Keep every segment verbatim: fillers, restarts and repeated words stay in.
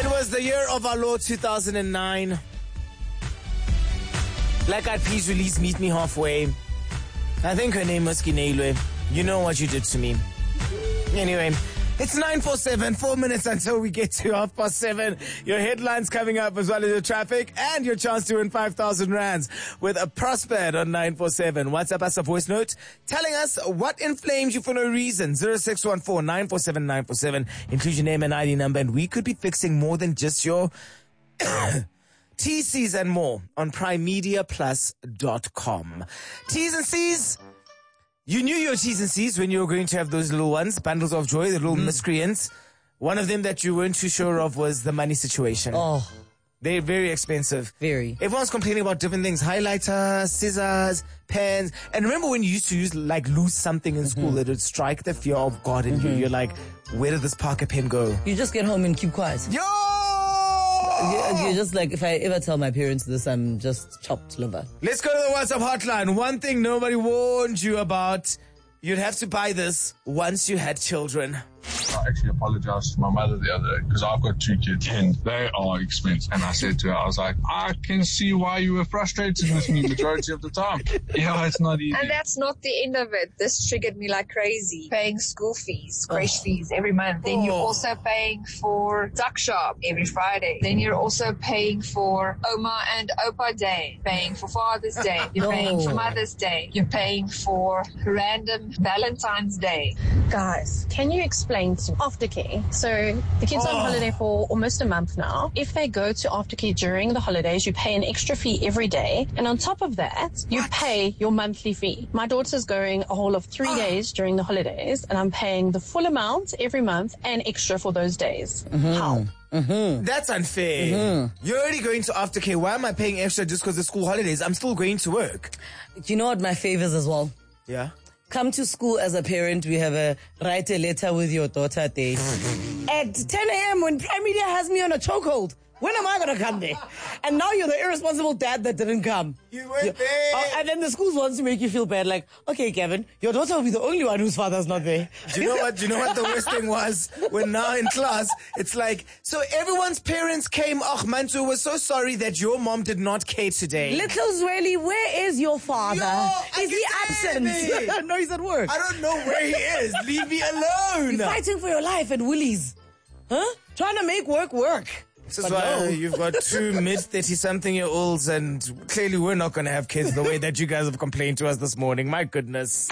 It was the year of our Lord two thousand nine. Black Eyed Peas released Meet Me Halfway. I think her name was Kineilwe. You know what you did to me. Anyway, it's nine forty-seven, four minutes until we get to half past seven. Your headlines coming up as well as your traffic and your chance to win five thousand rands with a Prospered on nine forty-seven. WhatsApp us a voice note telling us what inflames you for no reason. zero six one four, nine four seven, nine four seven. Include your name and I D number and we could be fixing more than just your T Cs and more on prime media plus dot com. T's and C's. You knew your T's and C's when you were going to have those little ones, bundles of joy, the little mm. miscreants. One of them that you weren't too sure of was the money situation. Oh. They're very expensive. Very. Everyone's complaining about different things. Highlighter, scissors, pens. And remember when you used to use, like, lose something in school, mm-hmm. it would strike the fear of God in mm-hmm. you. You're like, where did this Parker pen go? You just get home and keep quiet. Yo! You, you're just like, if I ever tell my parents this, I'm just chopped liver. Let's go to the WhatsApp hotline. One thing nobody warned you about. You'd have to buy this once you had children. I actually apologized to my mother the other day because I've got two kids and they are expensive. And I said to her, I was like, I can see why you were frustrated with me majority of the time. Yeah, it's not easy. And that's not the end of it. This triggered me like crazy. Paying school fees, crash oh. fees every month. Then oh. you're also paying for duck shop every Friday. Then you're also paying for Oma and Opa Day. Paying for Father's Day. You're oh. paying for Mother's Day. You're paying for random Valentine's Day. Guys, can you explain to aftercare? So the kids oh. are on holiday for almost a month now. If they go to aftercare during the holidays, you pay an extra fee every day. And on top of that, you what? pay your monthly fee. My daughter's going a whole of three oh. days during the holidays, and I'm paying the full amount every month and extra for those days. Mm-hmm. How? Mm-hmm. That's unfair. Mm-hmm. You're already going to aftercare. Why am I paying extra just because of school holidays? I'm still going to work. Do you know what my favors as well? Yeah. Come to school as a parent, we have a write a letter with your daughter day. At ten a.m. when Prime Media has me on a chokehold. When am I going to come there? And now you're the irresponsible dad that didn't come. You weren't there. Uh, and then the schools want to make you feel bad. Like, okay, Kevin, your daughter will be the only one whose father's not there. Do you know what? Do you know what the worst thing was? When now in class, it's like, so everyone's parents came. Oh, Mantu was so sorry that your mom did not care today. Little Zweli, where is your father? Yo, is he absent? No, he's at work. I don't know where he is. Leave me alone. You're fighting for your life at Woolies. Huh? Trying to make work work. This is why no. you've got two mid-thirty-something-year-olds, and clearly we're not going to have kids the way that you guys have complained to us this morning. My goodness.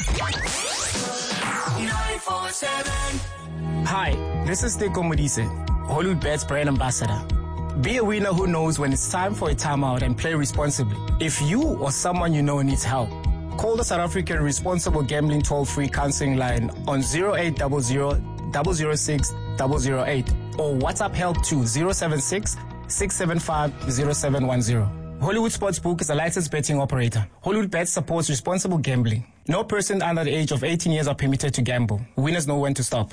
nine four seven. Hi, this is Teko Modise, Hollywood Bets brand ambassador. Be a winner who knows when it's time for a timeout and play responsibly. If you or someone you know needs help, call the South African Responsible Gambling toll-free counseling line on zero eight zero zero, zero zero six, zero zero eight. Or WhatsApp help to zero seven six, six seven five, zero seven one zero. Hollywood Sportsbook is a licensed betting operator. Hollywood Bets supports responsible gambling. No person under the age of eighteen years are permitted to gamble. Winners know when to stop.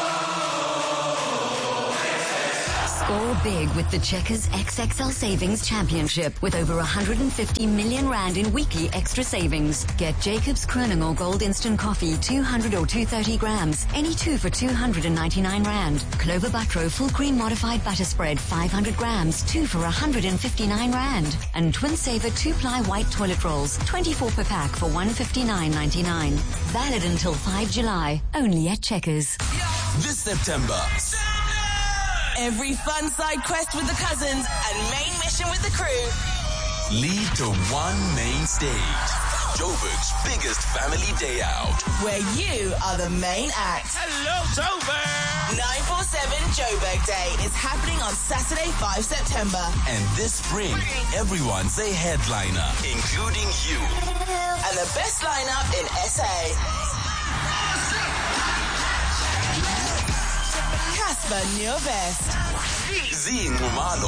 Score big with the Checkers X X L Savings Championship with over one hundred fifty million rand in weekly extra savings. Get Jacob's Kroninger Gold Instant Coffee two hundred or two hundred thirty grams, any two for two hundred ninety-nine rand. Clover Butro Full Cream Modified Butter Spread five hundred grams, two for one hundred fifty-nine rand. And Twin Saver two-ply white toilet rolls, twenty-four per pack for one hundred fifty-nine ninety-nine. Valid until the fifth of July, only at Checkers. This September, every fun side quest with the cousins and main mission with the crew lead to one main stage. Joburg's biggest family day out, where you are the main act. Hello, Joburg! nine forty-seven Joburg Day is happening on Saturday, the fifth of September. And this spring, everyone's a headliner, including you. And the best lineup in S A. Casper Nieuwbest. Zing Umalo.